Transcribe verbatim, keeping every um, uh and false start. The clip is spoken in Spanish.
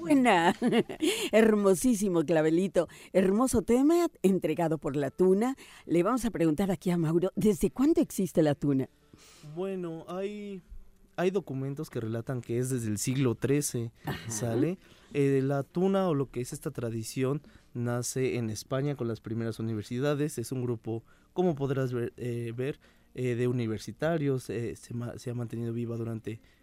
buena. Hermosísimo, Clavelito. Hermoso tema entregado por la tuna. Le vamos a preguntar aquí a Mauro, ¿desde cuándo existe la tuna? Bueno, hay, hay documentos que relatan que es desde el siglo trece, Ajá. ¿sale? Eh, la tuna o lo que es esta tradición nace en España con las primeras universidades. Es un grupo, como podrás ver, eh, ver eh, de universitarios. Eh, se, ma- se ha mantenido viva durante